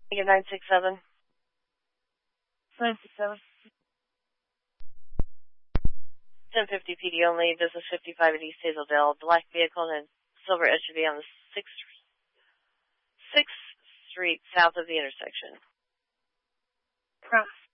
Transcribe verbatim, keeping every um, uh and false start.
nine six seven. nine six seven. ten fifty P D only, business fifty-five at East Hazeldale, black vehicle and silver S U V on the sixth, sixth Street south of the intersection. Cross.